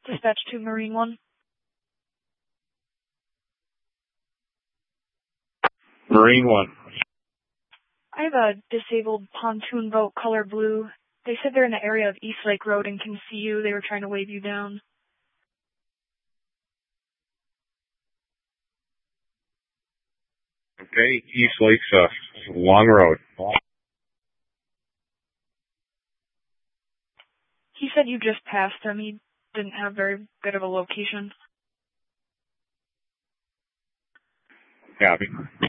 Dispatch to Marine 1. Marine 1. I have a disabled pontoon boat, color blue. They said they're in the area of East Lake Road and can see you. They were trying to wave you down. Okay, East Lake's a long road. He said you just passed him. He didn't have very good of a location. Copy.